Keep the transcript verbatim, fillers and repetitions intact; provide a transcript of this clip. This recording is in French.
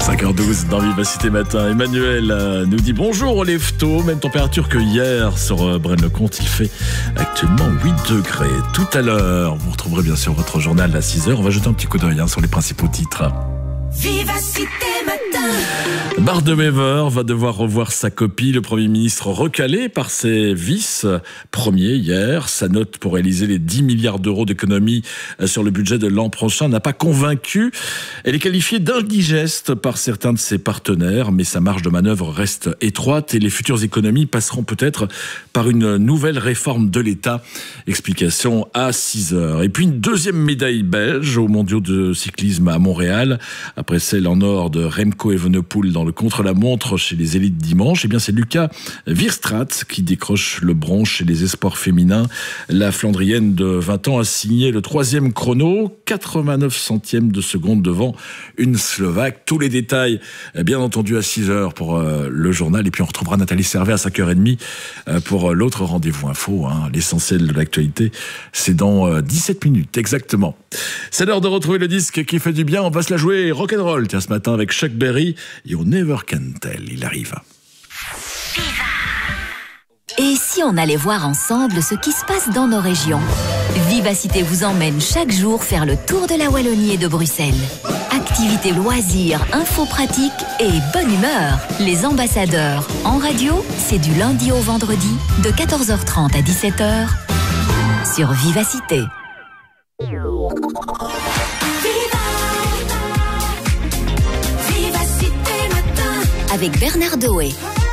cinq heures douze dans Vivacité Matin. Emmanuel euh, nous dit bonjour au lève-tôt, même température que hier sur euh, Braine-le-Comte. Il fait actuellement huit degrés. Tout à l'heure, vous retrouverez bien sûr votre journal à six heures. On va jeter un petit coup d'œil hein, sur les principaux titres. Vivacité Matin. Bart de Wever va devoir revoir sa copie. Le Premier ministre recalé par ses vice-premiers hier. Sa note pour réaliser les dix milliards d'euros d'économies sur le budget de l'an prochain n'a pas convaincu. Elle est qualifiée d'indigeste par certains de ses partenaires, mais sa marge de manœuvre reste étroite et les futures économies passeront peut-être par une nouvelle réforme de l'État. Explication à six heures. Et puis une deuxième médaille belge aux mondiaux de cyclisme à Montréal. Après celle en or de Remco Evenepoel dans le contre-la-montre chez les élites dimanche, eh bien c'est Luca Wierstrat qui décroche le bronze chez les espoirs féminins. La Flandrienne de vingt ans a signé le troisième chrono, quatre-vingt-neuf centièmes de seconde devant une Slovaque. Tous les détails, bien entendu, à six heures pour euh, le journal. Et puis on retrouvera Nathalie Servet à cinq heures trente euh, pour l'autre rendez-vous info. Hein. L'essentiel de l'actualité, c'est dans euh, dix-sept minutes exactement. C'est l'heure de retrouver le disque qui fait du bien. On va se la jouer rock'n'roll. Tiens, ce matin avec Chuck Berry, You Never Can Tell. Il arrive. Et si on allait voir ensemble ce qui se passe dans nos régions? Vivacité vous emmène chaque jour faire le tour de la Wallonie et de Bruxelles. Activités, loisirs, infos pratiques et bonne humeur. Les ambassadeurs en radio, c'est du lundi au vendredi de quatorze heures trente à dix-sept heures sur Vivacité. Avec Bernard Doé.